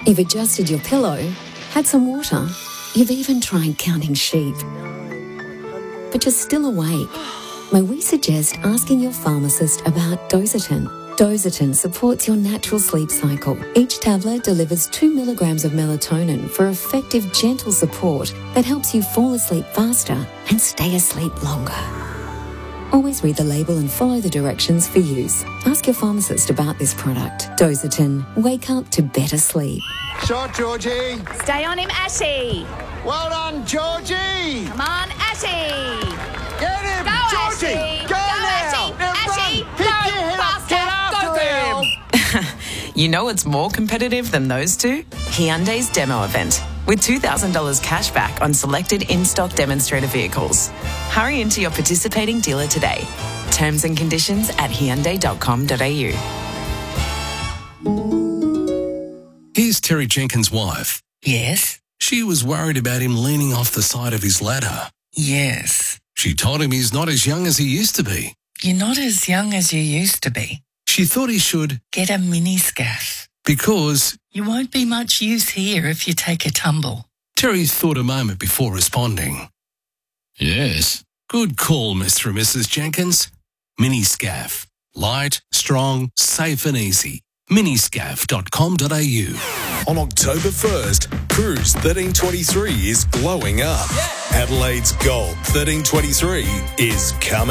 You've adjusted your pillow, had some water, you've even tried counting sheep. But you're still awake. May we suggest asking your pharmacist about Dositin? Dositin supports your natural sleep cycle. Each tablet delivers 2 milligrams of melatonin for effective, gentle support that helps you fall asleep faster and stay asleep longer. Always read the label and follow the directions for use. Ask your pharmacist about this product. Dositin. Wake up to better sleep. Shot, Georgie. Stay on him, Ashy. Well done, Georgie. Come on, Ashy. Get him, Go, Georgie. Ashy. Go Ashy. now. Now Ashy. run. Go Pick your head up. faster. Get after Go, girl. him. You know what's more competitive than those two? Hyundai's demo event, with $2,000 cash back on selected in-stock demonstrator vehicles. Hurry into your participating dealer today. Terms and conditions at hyundai.com.au. Here's Terry Jenkins' wife. Yes? She was worried about him leaning off the side of his ladder. Yes. She told him he's not as young as he used to be. You're not as young as you used to be. She thought he should, Get a mini scaff. because You won't be much use here if you take a tumble. Terry thought a moment before responding. Yes. Good call, Mr. and Mrs. Jenkins. Miniscaff. Light, strong, safe and easy. Miniscaff.com.au. On October 1st, Cruise 1323 is glowing up. Adelaide's Gold 1323 is coming.